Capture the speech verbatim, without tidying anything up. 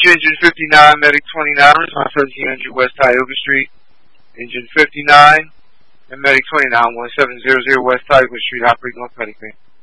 Attention, Engine fifty-nine, Medic twenty-nine, response seventeen hundred West Tioga Street. Engine fifty-nine and Medic twenty-nine, one seven zero zero West Tioga Street, operating North Medic.